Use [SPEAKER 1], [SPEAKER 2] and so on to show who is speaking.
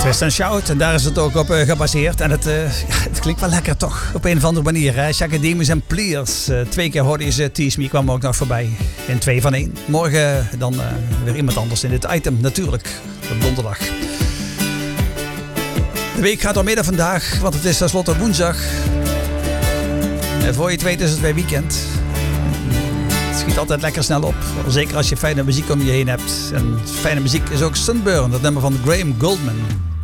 [SPEAKER 1] Twist and Shout, en daar is het ook op gebaseerd. En het klinkt wel lekker toch, op een of andere manier. Hè? Shakademus en Pliers. 2 keer hoorde je ze. Tease Me kwam ook nog voorbij. In 2 van 1. Morgen dan weer iemand anders in dit item, natuurlijk. Op donderdag. De week gaat al midden vandaag, want het is tenslotte woensdag. En voor je het weet is het weer weekend. Het schiet altijd lekker snel op. Zeker als je fijne muziek om je heen hebt. En fijne muziek is ook Sunburn, dat nummer van Graham Goldman.